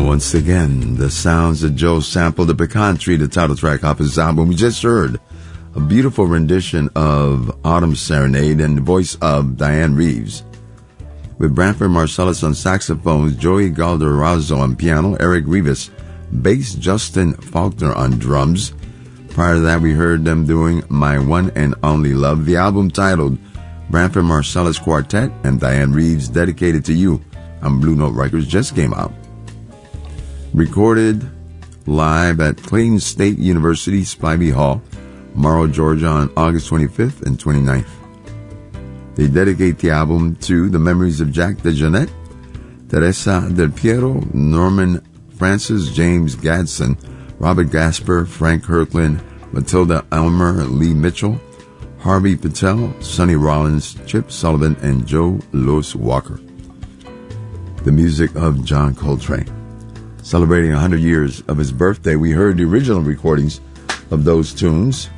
Once again, the sounds that Joe sampled, the Pecan Tree, the title track off his album. We just heard a beautiful rendition of Autumn Serenade in the voice of Diane Reeves, with Branford Marsalis on saxophones, Joey Galderazzo on piano, Eric Rivas bass, Justin Faulkner on drums. Prior to that, we heard them doing My One and Only Love, the album titled Branford Marsalis Quartet and Diane Reeves, Dedicated to You, on Blue Note Records, just came out. Recorded live at Clayton State University, Spivey Hall, Morrow, Georgia, on August 25th and 29th. They dedicate the album to the memories of Jack DeJohnette, Teresa Del Piero, Norman Francis, James Gadsden, Robert Gasper, Frank Kirkland, Matilda Elmer, Lee Mitchell, Harvey Patel, Sonny Rollins, Chip Sullivan, and Joe Louis Walker. The music of John Coltrane. Celebrating 100 years of his birthday, we heard the original recordings of those tunes,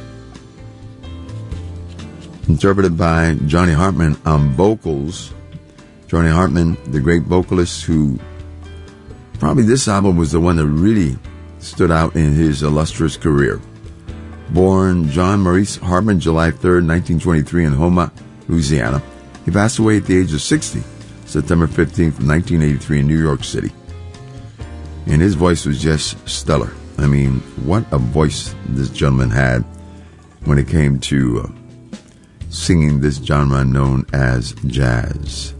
interpreted by Johnny Hartman on vocals. Johnny Hartman, the great vocalist who probably this album was the one that really stood out in his illustrious career. Born John Maurice Hartman, July 3rd, 1923 in Houma, Louisiana. He passed away at the age of 60, September 15th, 1983 in New York City. And his voice was just stellar. I mean, what a voice this gentleman had when it came to singing this genre known as jazz.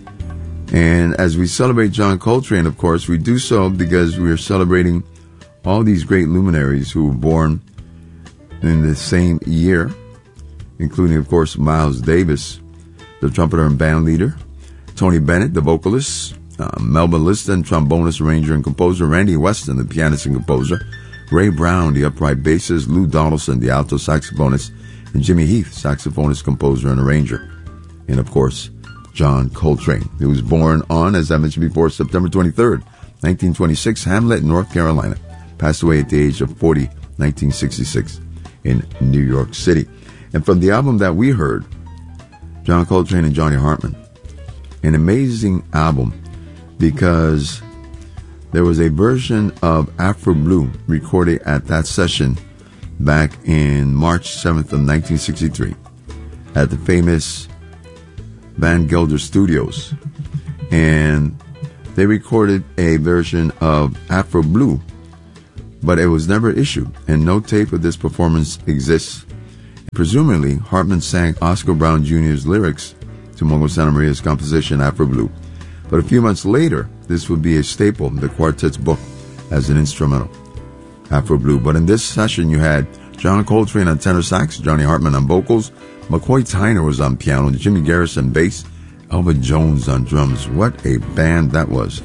And as we celebrate John Coltrane, of course, we do so because we are celebrating all these great luminaries who were born in the same year, including, of course, Miles Davis, the trumpeter and band leader, Tony Bennett, the vocalist, Melba Liston, trombonist, arranger, and composer, Randy Weston, the pianist and composer, Ray Brown, the upright bassist, Lou Donaldson, the alto saxophonist, and Jimmy Heath, saxophonist, composer, and arranger. And, of course, John Coltrane, who was born on, as I mentioned before, September 23rd, 1926, Hamlet, North Carolina. Passed away at the age of 40, 1966, in New York City. And from the album that we heard, John Coltrane and Johnny Hartman, an amazing album because there was a version of Afro Blue recorded at that session back in March 7th of 1963 at the famous Van Gelder Studios. And they recorded a version of Afro Blue, but it was never issued, and no tape of this performance exists. Presumably, Hartman sang Oscar Brown Jr.'s lyrics to Mongo Santa Maria's composition Afro Blue. But a few months later, this would be a staple in the quartet's book as an instrumental, Afro Blue. But in this session, you had John Coltrane on tenor sax, Johnny Hartman on vocals, McCoy Tyner was on piano, Jimmy Garrison bass, Elva Jones on drums. What a band that was.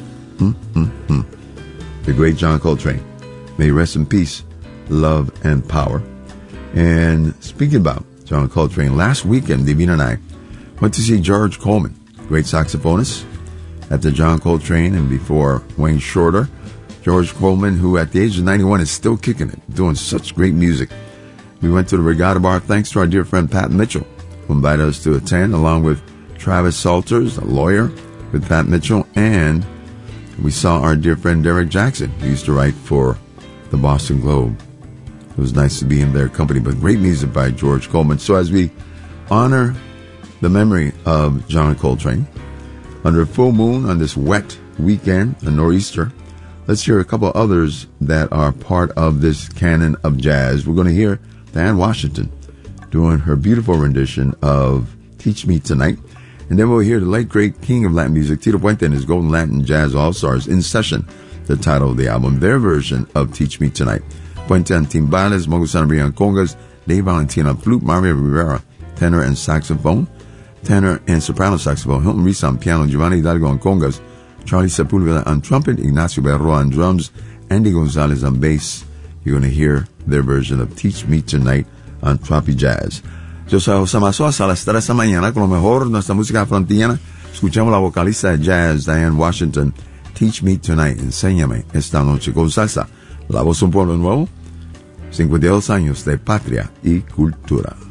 The great John Coltrane. May he rest in peace, love, and power. And speaking about John Coltrane, last weekend, Divina and I went to see George Coleman, great saxophonist, at the John Coltrane, and before Wayne Shorter. George Coleman, who at the age of 91 is still kicking it, doing such great music. We went to the Regatta Bar thanks to our dear friend Pat Mitchell, who invited us to attend, along with Travis Salters, a lawyer with Pat Mitchell, and we saw our dear friend Derek Jackson, who used to write for the Boston Globe. It was nice to be in their company, but great music by George Coleman. So as we honor the memory of John Coltrane, under a full moon on this wet weekend, a nor'easter, let's hear a couple others that are part of this canon of jazz. We're going to hear Diane Washington doing her beautiful rendition of Teach Me Tonight. And then we'll hear the late, great king of Latin music, Tito Puente and his Golden Latin Jazz All-Stars, In Session, the title of the album, their version of Teach Me Tonight. Puente on timbales, Mongo Santa Maria on congas, Dave Valentin on flute, Mario Rivera, tenor and saxophone, tenor and soprano saxophone, Hilton Reese on piano, Giovanni Hidalgo on congas, Charlie Sepulveda on trumpet, Ignacio Berroa on drums, Andy Gonzalez on bass. You're going to hear their version of Teach Me Tonight on Tropi Jazz. Yo soy José Mazos, a las 3 de esta mañana, con lo mejor de nuestra música frontiana. Escuchamos la vocalista de jazz, Diane Washington, Teach Me Tonight, enséñame esta noche con salsa. La voz de un pueblo nuevo, 52 años de patria y cultura.